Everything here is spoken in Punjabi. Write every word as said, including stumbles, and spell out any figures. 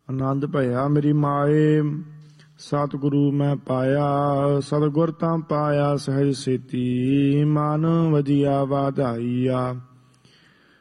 ਆਨੰਦ ਭਇਆ ਮੇਰੀ ਮਾਏ, ਸਤਿਗੁਰੂ ਮੈਂ ਪਾਇਆ। ਸਤਿਗੁਰ ਤਾਂ ਪਾਇਆ ਸਹਿਜ ਸੇਤੀ, ਮਨ ਵਜਿਆ ਵਾਧਾਈਆ।